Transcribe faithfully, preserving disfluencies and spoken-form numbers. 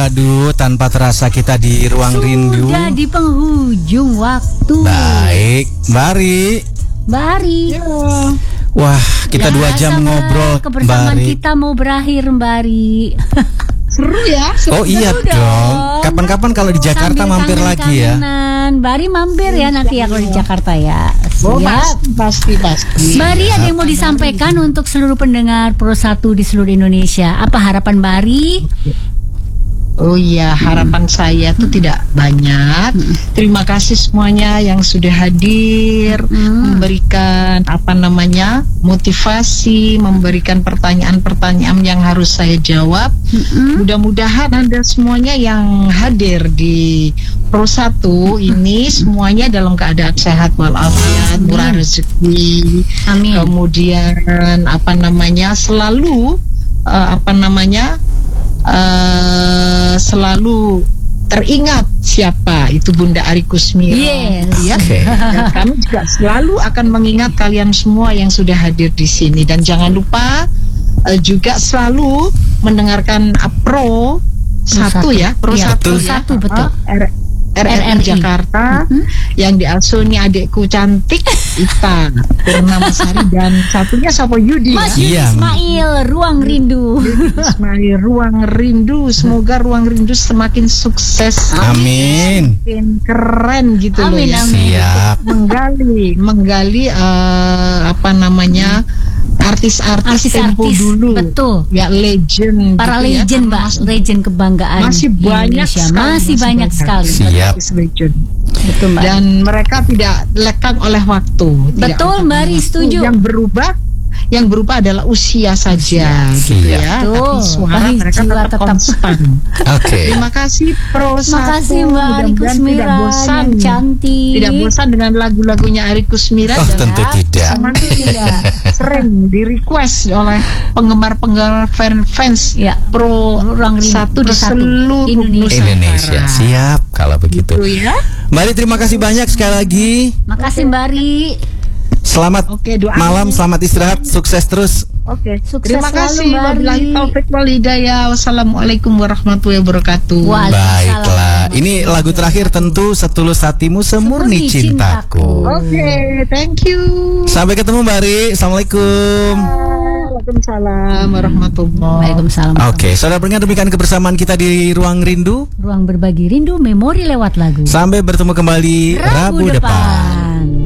waduh, tanpa terasa kita di ruang Sudah rindu. Sudah di penghujung waktu. Baik, Mbak Ari. Mbak Ari. Ya. Wah, kita Ya, dua jam sama ngobrol, Mbak kebersamaan Ari. kita mau berakhir, Mbak Ari. Seru ya. Seru. Oh iya Seru dong. dong. Kapan-kapan kalau di Jakarta Sambil mampir lagi ya. kangen-kangenan. Mbak Ari mampir ya nanti ya kalau di Jakarta ya. Oh, Siap. pasti, pasti, pasti. Mbak Ari, ada yang mau disampaikan untuk seluruh pendengar Pro satu di seluruh Indonesia? Apa harapan Mbak Ari? Oh iya, harapan saya tuh tidak banyak. Terima kasih semuanya yang sudah hadir, memberikan apa namanya motivasi, memberikan pertanyaan-pertanyaan yang harus saya jawab. Mudah-mudahan Anda semuanya yang hadir di Pro satu ini semuanya dalam keadaan sehat walafiat, murah rezeki. Amin. Kemudian apa namanya selalu uh, apa namanya Uh, selalu teringat siapa itu Bunda Ari Kusmira. Yes. Ya. Oke. Dan kami juga selalu akan mengingat kalian semua yang sudah hadir di sini, dan jangan lupa uh, juga selalu mendengarkan uh, Pro satu ya, Pro Ya, satu Pro ya. satu, betul. Uh, R- R R I Jakarta yang diasuni adikku cantik Ita Purnamasari dan satunya Sapo Yudi Mas ya. Yudi Iya. Ismail, Ruang Rindu. Ismail, Ruang Rindu, semoga Ruang Rindu semakin sukses, Amin. semakin keren gitu Amin, loh ya. amin. Siap. Menggali, menggali uh, apa namanya artis-artis tempo Artis-artis, dulu, betul. ya legend, Para gitu ya. legend, Mbak, Masih- legend kebanggaan masih banyak Indonesia. sekali, Masih banyak sekali. Siap. artis legend. Betul, Mbak. Dan mereka tidak lekang oleh waktu. Tidak Betul, lekang Mbak oleh Ari, waktu. setuju. Yang berubah, yang berubah adalah usia saja, gitu Siap. ya. Betul. Tapi suara Tapi mereka jiwa tetap, tetap. konstan. Oke. Terima kasih Pro Terima satu. kasih Mbak Ari Mudah-mudahan tidak Kusmira bosan, yang cantik. tidak bosan dengan lagu-lagunya Ari Kusmira. Oh, dan tentu tidak. semakin tidak sering di request oleh penggemar-penggemar fan- fans Ya. Pro Ruang Rindu, satu Pro di satu. seluruh Indonesia. Indonesia. Nusantara. Siap kalau begitu. Gitu ya. Mbak Ari, terima kasih banyak sekali lagi. Makasih Mbak Ari. Selamat Oke, doain. malam, selamat istirahat, sukses terus. Oke, Sukses terima selalu, kasih. Mbak Ari. Wabillahi taufik wal hidayah. Wassalamualaikum warahmatullahi wabarakatuh. Waalaikumsalam. Baiklah, ini lagu terakhir tentu Setulus Hatimu Semurni Semurni Cintaku. Oke, thank you. Sampai ketemu Mbak Ari. Assalamualaikum. Waalaikumsalam warahmatullahi. Waalaikumsalam. Oke, saudara pendengar, demikian kebersamaan kita di Ruang Rindu. Ruang berbagi rindu, memori lewat lagu. Sampai bertemu kembali Rabu, Rabu depan. depan.